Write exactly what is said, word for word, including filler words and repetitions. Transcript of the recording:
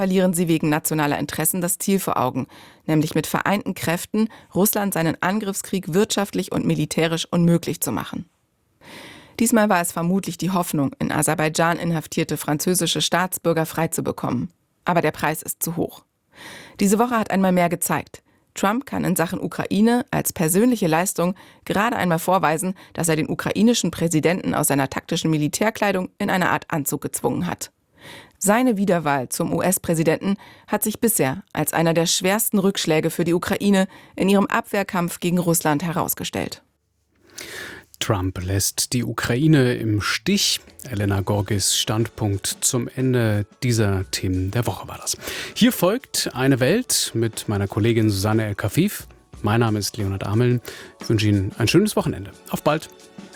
verlieren sie wegen nationaler Interessen das Ziel vor Augen, nämlich mit vereinten Kräften Russland seinen Angriffskrieg wirtschaftlich und militärisch unmöglich zu machen. Diesmal war es vermutlich die Hoffnung, in Aserbaidschan inhaftierte französische Staatsbürger freizubekommen. Aber der Preis ist zu hoch. Diese Woche hat einmal mehr gezeigt: Trump kann in Sachen Ukraine als persönliche Leistung gerade einmal vorweisen, dass er den ukrainischen Präsidenten aus seiner taktischen Militärkleidung in eine Art Anzug gezwungen hat. Seine Wiederwahl zum U S-Präsidenten hat sich bisher als einer der schwersten Rückschläge für die Ukraine in ihrem Abwehrkampf gegen Russland herausgestellt. Trump lässt die Ukraine im Stich. Elena Gorgis Standpunkt zum Ende dieser Themen der Woche war das. Hier folgt Eine Welt mit meiner Kollegin Susanne El-Kafif. Mein Name ist Leonhard Ameln. Ich wünsche Ihnen ein schönes Wochenende. Auf bald!